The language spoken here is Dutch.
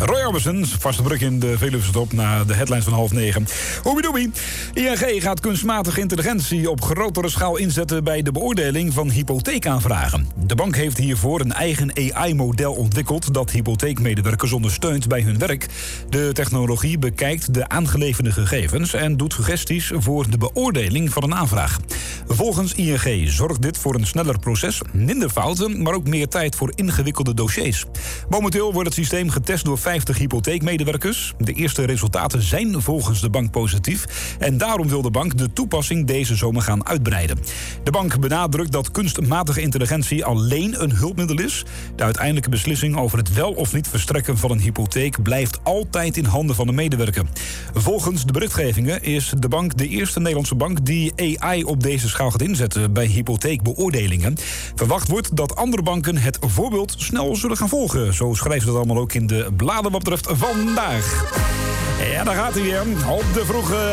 Roy Orbison, vaste brug in de Veluwe stop na de headlines van 8:30. Oebidoebie. ING gaat kunstmatige intelligentie op grotere schaal inzetten bij de beoordeling van hypotheekaanvragen. De bank heeft hiervoor een eigen AI-model ontwikkeld dat hypotheekmedewerkers ondersteunt bij hun werk. De technologie bekijkt de aangeleverde gegevens en doet suggesties voor de beoordeling van een aanvraag. Volgens ING zorgt dit voor een sneller proces, minder fouten, maar ook meer tijd voor ingewikkelde dossiers. Momenteel wordt het systeem getest door 50 hypotheekmedewerkers. De eerste resultaten zijn volgens de bank positief en daarom wil de bank de toepassing deze zomer gaan uitbreiden. De bank benadrukt dat kunstmatige intelligentie alleen een hulpmiddel is. De uiteindelijke beslissing over het wel of niet verstrekken van een hypotheek blijft altijd in handen van de medewerker. Volgens de berichtgevingen is de bank de eerste Nederlandse bank die AI op deze schaal gaat inzetten bij hypotheekbeoordelingen. Verwacht wordt dat andere banken het voorbeeld snel zullen gaan volgen. Zo schrijven ze dat allemaal ook in de bladen wat betreft vandaag. Ja, daar gaat hij weer. Op de vroege